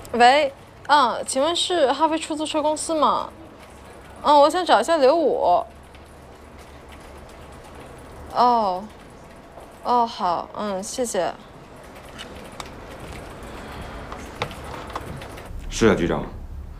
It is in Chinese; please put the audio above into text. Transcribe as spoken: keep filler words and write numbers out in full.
喂，嗯，请问是哈飞出租车公司吗？嗯，我想找一下刘武。哦，哦，好，嗯，谢谢。 是啊，局长。